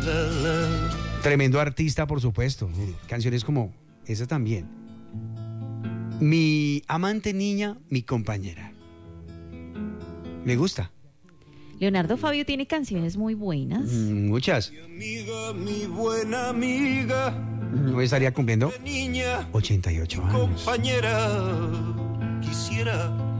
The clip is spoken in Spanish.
Tremendo artista, por supuesto. Canciones como esa también. Mi amante niña, mi compañera. Me gusta. Leonardo Fabio tiene canciones muy buenas. Muchas. Mi amiga, mi buena amiga. Hoy estaría cumpliendo Niña, 88 años. compañera, quisiera